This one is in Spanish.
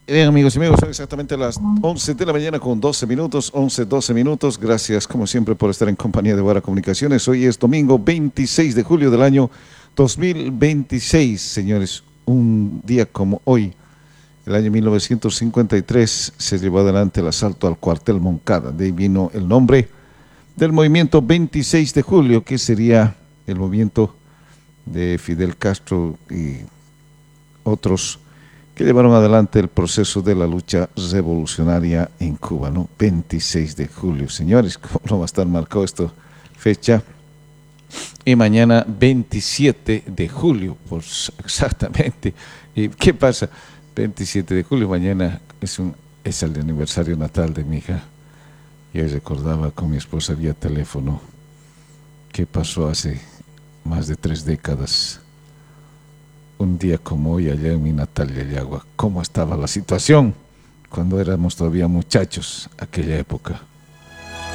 Bien, amigos y amigos, son exactamente las 11 de la mañana con 12 minutos, 12 minutos. Gracias, como siempre, por estar en compañía de Guara Comunicaciones. Hoy es domingo 26 de julio del año 2026, señores. Un día como hoy, el año 1953, se llevó adelante el asalto al cuartel Moncada. De ahí vino el nombre del movimiento 26 de julio, que sería el movimiento de Fidel Castro y otros que llevaron adelante el proceso de la lucha revolucionaria en Cuba, ¿no? 26 de julio, señores, ¿cómo no va a estar marcado esta fecha? Y mañana 27 de julio, pues exactamente. ¿Y qué pasa? 27 de julio, mañana es el aniversario natal de mi hija. Y hoy recordaba con mi esposa vía teléfono qué pasó hace más de 3 décadas. Un día como hoy, allá en mi natal Yagua, cómo estaba la situación cuando éramos todavía muchachos, aquella época.